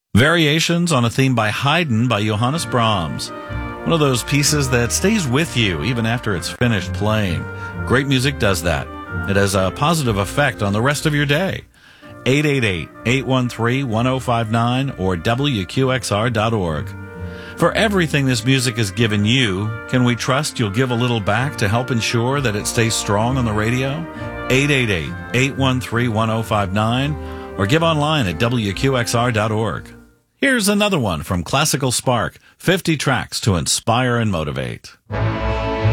Variations on a theme by Haydn by Johannes Brahms. One of those pieces that stays with you even after it's finished playing. Great music does that. It has a positive effect on the rest of your day. 888-813-1059 or WQXR.org. For everything this music has given you, can we trust you'll give a little back to help ensure that it stays strong on the radio? 888-813-1059 or give online at WQXR.org. Here's another one from Classical Spark, 50 tracks to inspire and motivate.